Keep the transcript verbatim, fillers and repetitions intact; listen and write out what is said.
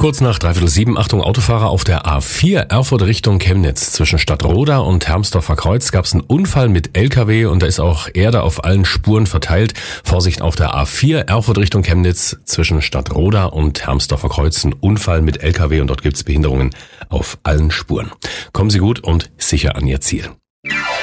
Kurz nach dreiviertel sieben, Achtung Autofahrer, auf der A vier Erfurt Richtung Chemnitz zwischen Stadtroda und Hermsdorfer Kreuz gab es einen Unfall mit L K W und da ist auch Erde auf allen Spuren verteilt. Vorsicht auf der A vier Erfurt Richtung Chemnitz zwischen Stadtroda und Hermsdorfer Kreuz, ein Unfall mit L K W und dort gibt es Behinderungen auf allen Spuren. Kommen Sie gut und sicher an Ihr Ziel.